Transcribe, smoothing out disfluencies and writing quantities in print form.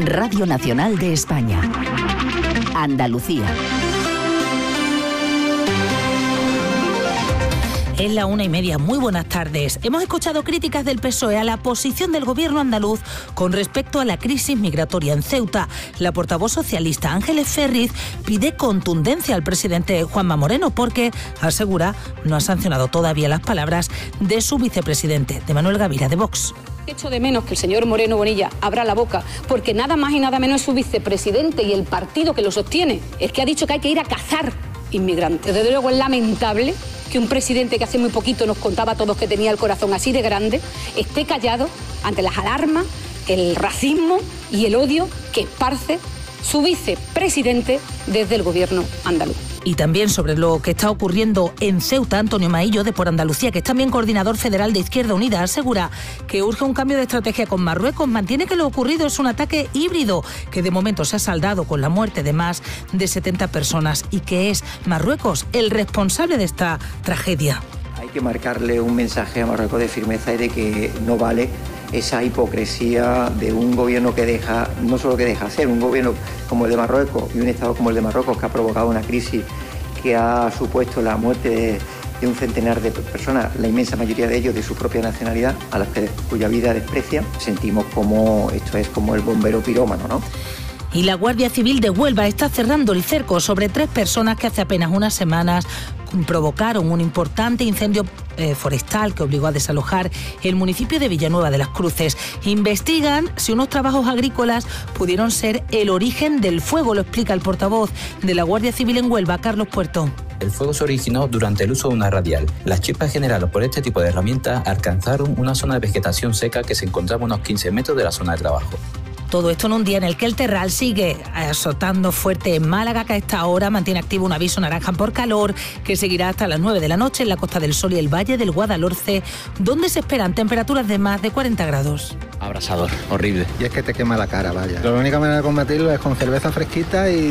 Radio Nacional de España. Andalucía. Es la 1:30. Muy buenas tardes. Hemos escuchado críticas del PSOE a la posición del gobierno andaluz con respecto a la crisis migratoria en Ceuta. La portavoz socialista Ángeles Ferriz pide contundencia al presidente Juanma Moreno porque, asegura, no ha sancionado todavía las palabras de su vicepresidente, de Manuel Gavira, de Vox. Echo de menos que el señor Moreno Bonilla abra la boca, porque nada más y nada menos es su vicepresidente y el partido que lo sostiene. Es que ha dicho que hay que ir a cazar inmigrantes. Desde luego es lamentable que un presidente que hace muy poquito nos contaba a todos que tenía el corazón así de grande, esté callado ante las alarmas, el racismo y el odio que esparce su vicepresidente desde el gobierno andaluz. Y también sobre lo que está ocurriendo en Ceuta, Antonio Maillo, de Por Andalucía, que es también coordinador federal de Izquierda Unida, asegura que urge un cambio de estrategia con Marruecos. Mantiene que lo ocurrido es un ataque híbrido, que de momento se ha saldado con la muerte de más de 70 personas y que es Marruecos el responsable de esta tragedia. Hay que marcarle un mensaje a Marruecos de firmeza y de que no vale esa hipocresía de un gobierno que deja, no solo que deja ser, un gobierno como el de Marruecos y un Estado como el de Marruecos que ha provocado una crisis que ha supuesto la muerte de un centenar de personas, la inmensa mayoría de ellos de su propia nacionalidad, a las cuya vida desprecian. Sentimos como esto es como el bombero pirómano, ¿no? Y la Guardia Civil de Huelva está cerrando el cerco sobre 3 personas que hace apenas unas semanas provocaron un importante incendio forestal que obligó a desalojar el municipio de Villanueva de las Cruces. Investigan si unos trabajos agrícolas pudieron ser el origen del fuego, lo explica el portavoz de la Guardia Civil en Huelva, Carlos Puerto. El fuego se originó durante el uso de una radial. Las chispas generadas por este tipo de herramientas alcanzaron una zona de vegetación seca que se encontraba a unos 15 metros de la zona de trabajo. Todo esto en un día en el que el terral sigue azotando fuerte en Málaga, que a esta hora mantiene activo un aviso naranja por calor, que seguirá hasta las 9 de la noche en la Costa del Sol y el Valle del Guadalhorce, donde se esperan temperaturas de más de 40 grados. Abrasador, horrible. Y es que te quema la cara, vaya. La única manera de combatirlo es con cerveza fresquita y